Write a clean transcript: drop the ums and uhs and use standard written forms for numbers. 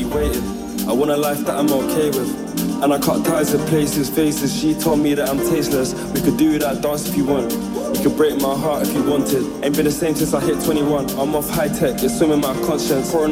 waiting. I want a life that I'm okay with. And I cut ties with places, faces. She told me that I'm tasteless. We could do that dance if you want. You could break my heart if you wanted. Ain't been the same since I hit 21. I'm off high tech, it's swimming my conscience.